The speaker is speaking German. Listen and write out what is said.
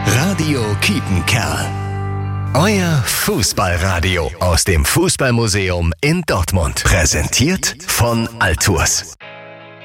Radio Kiepenkerl. Euer Fußballradio aus dem Fußballmuseum in Dortmund. Präsentiert von Altours.